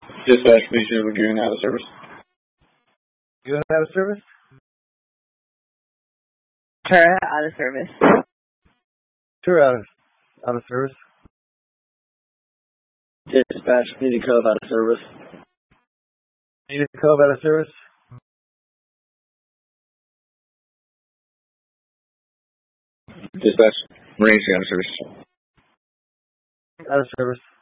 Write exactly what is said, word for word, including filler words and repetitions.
Dispatch, Leisure Lagoon out of service. Lagoon out of service? Tura out of service. Tura out of, out of service. Dispatch, Needed Cove out of service. Needed Cove out of service. Dispatch, Marine out of service. Out of service.